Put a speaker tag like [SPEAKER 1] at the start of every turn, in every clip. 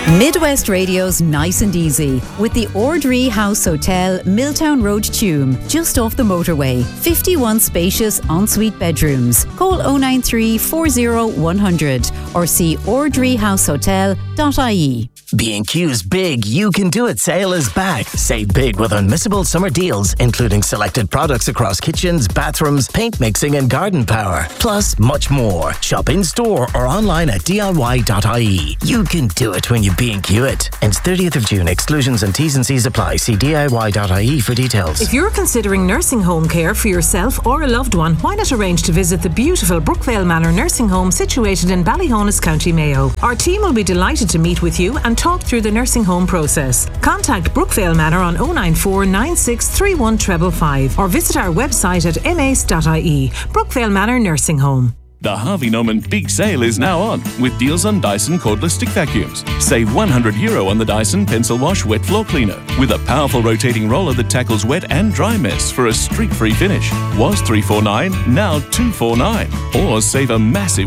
[SPEAKER 1] Midwest Radio's Nice and Easy with the Ordree House Hotel, Milltown Road, Tuam, just off the motorway. 51 spacious ensuite bedrooms. Call 093 40 100 or see ordreehousehotel.ie.
[SPEAKER 2] B&Q's Big You Can Do It sale is back. Save big with unmissable summer deals, including selected products across kitchens, bathrooms, paint mixing and garden power. Plus, much more. Shop in-store or online at diy.ie. You can do it when you B&Q it. Ends 30th of June. Exclusions and T's and C's apply. See diy.ie for details.
[SPEAKER 3] If you're considering nursing home care for yourself or a loved one, why not arrange to visit the beautiful Brookvale Manor Nursing Home situated in Ballyhonus, County Mayo. Our team will be delighted to meet with you and talk through the nursing home process. Contact Brookvale Manor on 094 9631 555 or visit our website at mace.ie. Brookvale Manor Nursing Home.
[SPEAKER 4] The Harvey Norman Big Sale is now on, with deals on Dyson cordless stick vacuums. Save €100 on the Dyson Pencil Wash Wet Floor Cleaner, with a powerful rotating roller that tackles wet and dry mess for a streak-free finish. Was $349, now $249. Or save a massive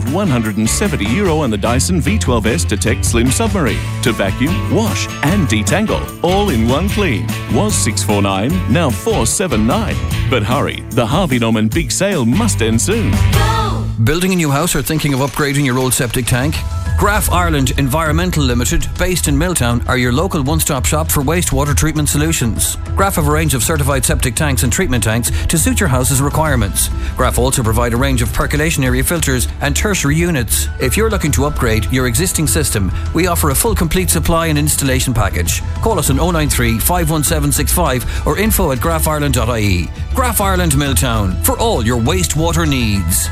[SPEAKER 4] €170 on the Dyson V12S Detect Slim Submarine, to vacuum, wash and detangle, all in one clean. Was $649, now $479. But hurry, the Harvey Norman Big Sale must end soon.
[SPEAKER 5] Building a new house or thinking of upgrading your old septic tank? Graf Ireland Environmental Limited, based in Milltown, are your local one-stop shop for wastewater treatment solutions. Graf have a range of certified septic tanks and treatment tanks to suit your house's requirements. Graf also provide a range of percolation area filters and tertiary units. If you're looking to upgrade your existing system, we offer a full complete supply and installation package. Call us on 093 51765 or info@grafireland.ie. Graf Ireland Milltown, for all your wastewater needs.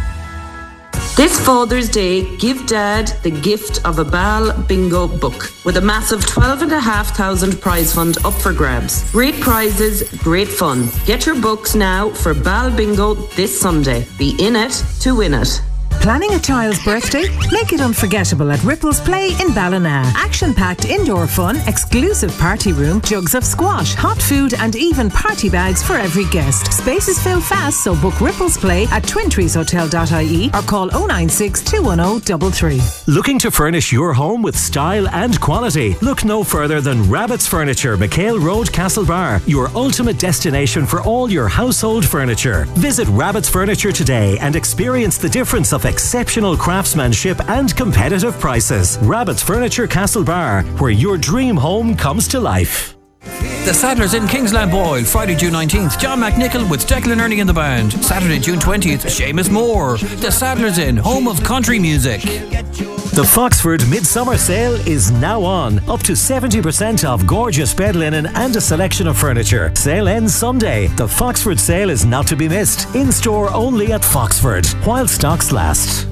[SPEAKER 6] This Father's Day, give Dad the gift of a Bal Bingo book with a massive $12,500 prize fund up for grabs. Great prizes, great fun. Get your books now for Bal Bingo this Sunday. Be in it to win it.
[SPEAKER 3] Planning a child's birthday? Make it unforgettable at Ripples Play in Ballina. Action-packed indoor fun, exclusive party room, jugs of squash, hot food and even party bags for every guest. Spaces fill fast, so book Ripples Play at twintreeshotel.ie or call 096 210 33.
[SPEAKER 7] Looking to furnish your home with style and quality? Look no further than Rabbit's Furniture, McHale Road, Castlebar, your ultimate destination for all your household furniture. Visit Rabbit's Furniture today and experience the difference of exceptional craftsmanship and competitive prices. Rabbit's Furniture, Castlebar, where your dream home comes to life.
[SPEAKER 5] The Saddlers in Kingsland Boyle, Friday, June 19th. John McNichol with Declan Ernie in the band. Saturday, June 20th. Seamus Moore. The Saddlers in, home of country music.
[SPEAKER 7] The Foxford Midsummer Sale is now on. Up to 70% off gorgeous bed linen and a selection of furniture. Sale ends Sunday. The Foxford Sale is not to be missed. In store only at Foxford, while stocks last.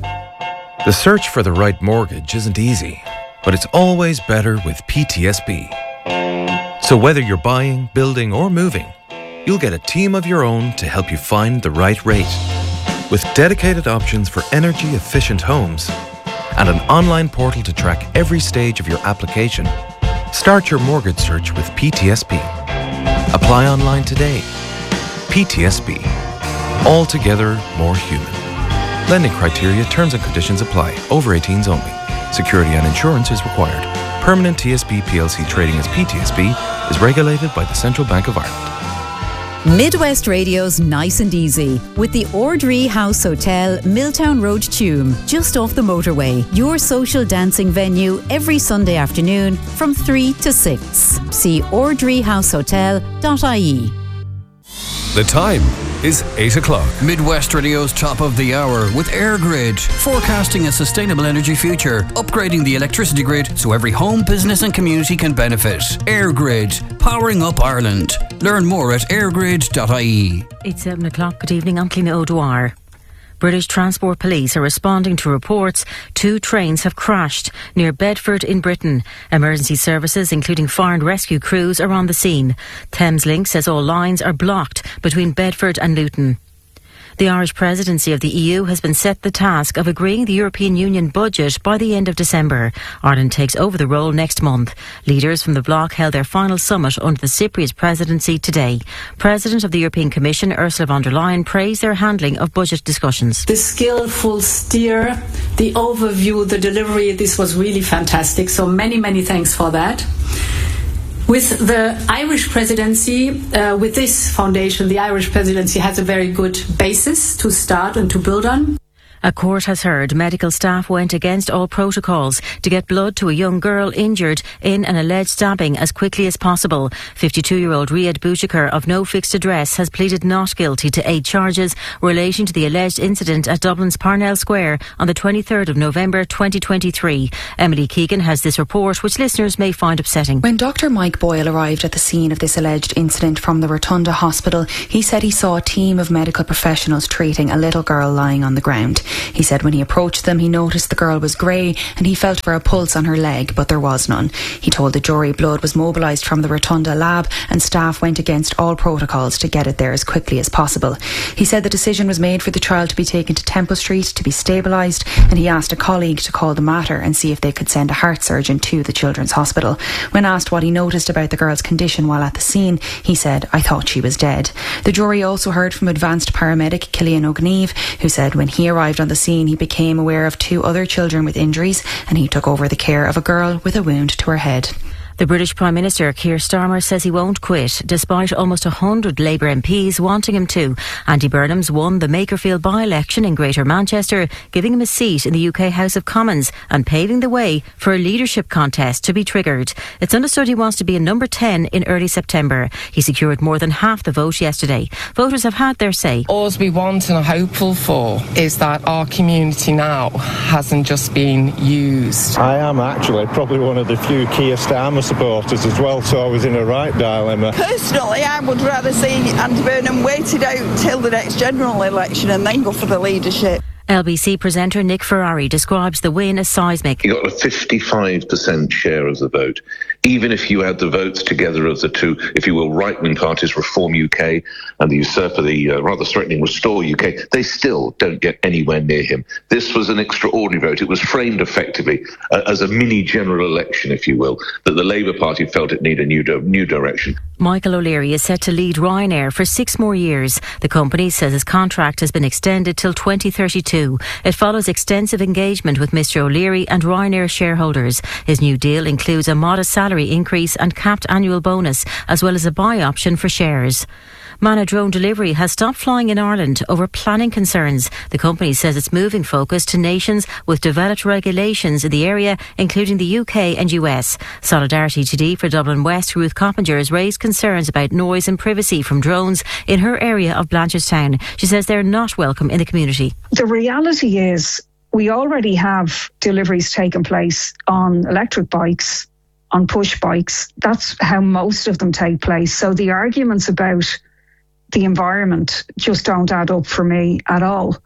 [SPEAKER 8] The search for the right mortgage isn't easy, but it's always better with PTSB. So whether you're buying, building or moving, you'll get a team of your own to help you find the right rate. With dedicated options for energy-efficient homes and an online portal to track every stage of your application, start your mortgage search with PTSB. Apply online today. PTSB. Altogether more human. Lending criteria, terms and conditions apply. Over 18s only. Security and insurance is required. Permanent TSB PLC trading as PTSB is regulated by the Central Bank of Ireland.
[SPEAKER 1] Midwest Radio's Nice and Easy with the Ordree House Hotel, Milltown Road, Tuam, just off the motorway. Your social dancing venue every Sunday afternoon from 3 to 6. See ordreehousehotel.ie.
[SPEAKER 9] The time is 8 o'clock.
[SPEAKER 5] Midwest Radio's top of the hour with AirGrid, forecasting a sustainable energy future, upgrading the electricity grid so every home, business and community can benefit. AirGrid, powering up Ireland. Learn more at airgrid.ie.
[SPEAKER 10] It's 7 o'clock. Good evening, I'm Cliona O'Dwyer. British Transport Police are responding to reports 2 trains have crashed near Bedford in Britain. Emergency services, including fire and rescue crews, are on the scene. Thameslink says all lines are blocked between Bedford and Luton. The Irish presidency of the EU has been set the task of agreeing the European Union budget by the end of December. Ireland takes over the role next month. Leaders from the bloc held their final summit under the Cypriot presidency today. President of the European Commission, Ursula von der Leyen, praised their handling of budget discussions.
[SPEAKER 11] The skillful steer, the overview, the delivery, this was really fantastic. So many thanks for that. With the Irish presidency, with this foundation, the Irish presidency has a very good basis to start and to build on.
[SPEAKER 10] A court has heard medical staff went against all protocols to get blood to a young girl injured in an alleged stabbing as quickly as possible. 52-year-old Riyad Bouchakar of no fixed address has pleaded not guilty to 8 charges relating to the alleged incident at Dublin's Parnell Square on the 23rd of November 2023. Emily Keegan has this report, which listeners may find upsetting.
[SPEAKER 12] When Dr. Mike Boyle arrived at the scene of this alleged incident from the Rotunda Hospital, he said he saw a team of medical professionals treating a little girl lying on the ground. He said when he approached them, he noticed the girl was grey and he felt for a pulse on her leg, but there was none. He told the jury blood was mobilised from the Rotunda lab and staff went against all protocols to get it there as quickly as possible. He said the decision was made for the child to be taken to Temple Street to be stabilised, and he asked a colleague to call the Mater and see if they could send a heart surgeon to the Children's Hospital. When asked what he noticed about the girl's condition while at the scene, he said, "I thought she was dead." The jury also heard from advanced paramedic Killian O'Gneve, who said when he arrived on the scene he became aware of 2 other children with injuries and he took over the care of a girl with a wound to her head.
[SPEAKER 10] The British Prime Minister, Keir Starmer, says he won't quit, despite almost 100 Labour MPs wanting him to. Andy Burnham's won the Makerfield by-election in Greater Manchester, giving him a seat in the UK House of Commons and paving the way for a leadership contest to be triggered. It's understood he wants to be a number 10 in early September. He secured more than half the vote yesterday. Voters have had their say.
[SPEAKER 13] All we want and are hopeful for is that our community now hasn't just been used.
[SPEAKER 14] I am actually probably one of the few Keir Starmer supporters as well, so I was in a right dilemma.
[SPEAKER 15] Personally, I would rather see Andy Burnham waited out till the next general election and then go for the leadership.
[SPEAKER 10] LBC presenter Nick Ferrari describes the win as seismic.
[SPEAKER 16] He got a 55% share of the vote. Even if you add the votes together of the two, if you will, right-wing parties, Reform UK and the usurper, the rather threatening Restore UK, they still don't get anywhere near him. This was an extraordinary vote. It was framed effectively as a mini general election, if you will, that the Labour Party felt it needed a new direction.
[SPEAKER 10] Michael O'Leary is set to lead Ryanair for 6 more years. The company says his contract has been extended till 2032. It follows extensive engagement with Mr O'Leary and Ryanair shareholders. His new deal includes a modest salary increase and capped annual bonus, as well as a buy option for shares. Mana Drone Delivery has stopped flying in Ireland over planning concerns. The company says it's moving focus to nations with developed regulations in the area, including the UK and US. Solidarity Today for Dublin West, Ruth Coppinger, has raised concerns about noise and privacy from drones in her area of Blanchardstown. She says they're not welcome in the community.
[SPEAKER 17] The reality is we already have deliveries taking place on electric bikes, on push bikes. That's how most of them take place. So the arguments about the environment just don't add up for me at all.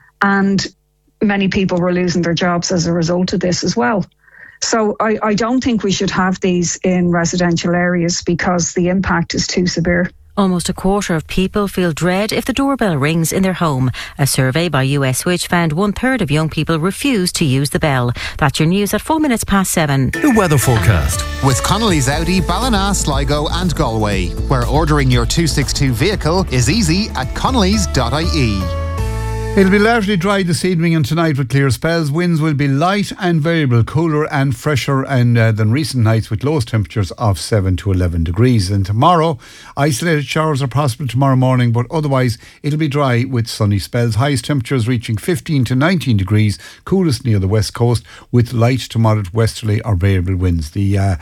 [SPEAKER 17] And many people were losing their jobs as a result of this as well. So I don't think we should have these in residential areas because the impact is too severe.
[SPEAKER 10] Almost a quarter of people feel dread if the doorbell rings in their home. A survey by US Switch found 1/3 of young people refuse to use the bell. That's your news at 7:04.
[SPEAKER 9] The weather forecast.
[SPEAKER 18] With Connolly's Audi, Ballina, Sligo and Galway, where ordering your 262 vehicle is easy at connellys.ie.
[SPEAKER 19] It'll be largely dry this evening and tonight with clear spells. Winds will be light and variable, cooler and fresher than recent nights, with lowest temperatures of 7 to 11 degrees. And tomorrow, isolated showers are possible tomorrow morning, but otherwise it'll be dry with sunny spells. Highest temperatures reaching 15 to 19 degrees, coolest near the west coast, with light to moderate westerly or variable winds. The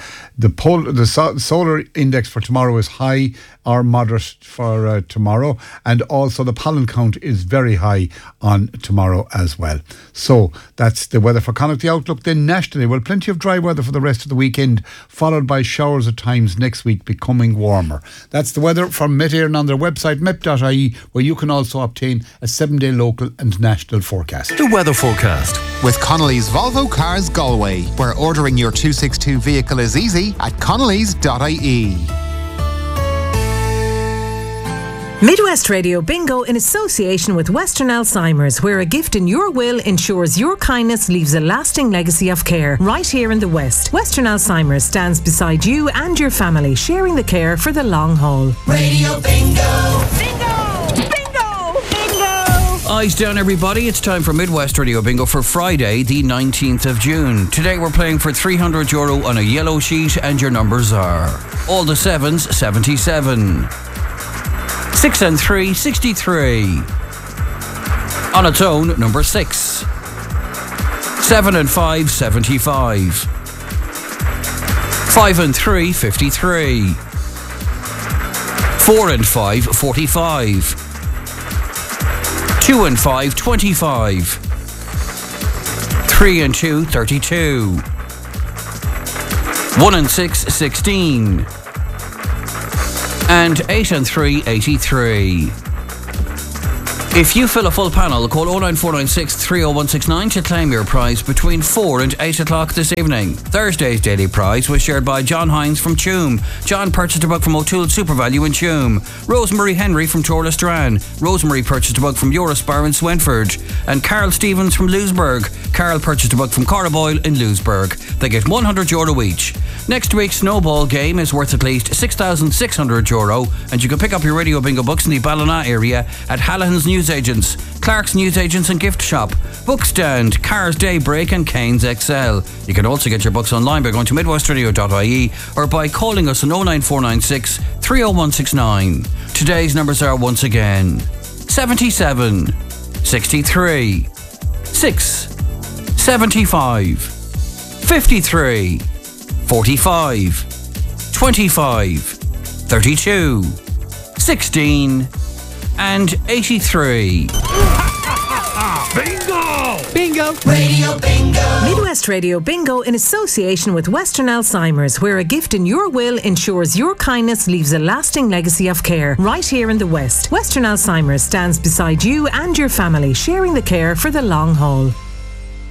[SPEAKER 19] solar index for tomorrow is high or moderate for tomorrow, and also the pollen count is very high on tomorrow as well. So that's the weather for Connacht. The outlook then nationally, well, plenty of dry weather for the rest of the weekend, followed by showers at times next week, becoming warmer. That's the weather from Met Éireann on their website met.ie, where you can also obtain a 7-day local and national forecast.
[SPEAKER 9] The weather forecast
[SPEAKER 18] with Connolly's Volvo Cars Galway, where ordering your 262 vehicle is easy at connellys.ie.
[SPEAKER 3] Midwest Radio Bingo in association with Western Alzheimer's, where a gift in your will ensures your kindness leaves a lasting legacy of care. Right here in the West, Western Alzheimer's stands beside you and your family, sharing the care for the long haul.
[SPEAKER 20] Radio Bingo! Bingo! Bingo! Bingo!
[SPEAKER 5] Eyes down, everybody. It's time for Midwest Radio Bingo for Friday, the 19th of June. Today we're playing for €300 on a yellow sheet, and your numbers are all the 7s, 77. 6 and 3, 63. On its own, number 6. 7 and 5, 75. 5 and 3, 53. 4 and 5, 45. 2 and 5, 25. 3 and 2, 32. 1 and 6, 16. And 8 and 3, 83. If you fill a full panel, call 09496 30169 to claim your prize between 4 and 8 o'clock this evening. Thursday's daily prize was shared by John Hines from Tuam. John purchased a book from O'Toole SuperValue in Tuam. Rosemary Henry from Torlestran. Rosemary purchased a book from Eurospar in Swentford. And Carl Stevens from Lewisburg. Carl purchased a book from Corriboyle in Lewisburg. They get €100 each. Next week's snowball game is worth at least €6,600, and you can pick up your Radio Bingo books in the Ballina area at Hallahan's Newsagents, Clark's Newsagents and Gift Shop, Bookstand, Cars Daybreak and Cairns XL. You can also get your books online by going to midwestradio.ie or by calling us on 09496 30169. Today's numbers are once again 77, 63, 6, 75, 53, 45, 25, 32, 16 and 83.
[SPEAKER 20] Bingo!
[SPEAKER 3] Bingo!
[SPEAKER 20] Radio Bingo!
[SPEAKER 3] Midwest Radio Bingo in association with Western Alzheimer's, where a gift in your will ensures your kindness leaves a lasting legacy of care. Right here in the West, Western Alzheimer's stands beside you and your family, sharing the care for the long haul.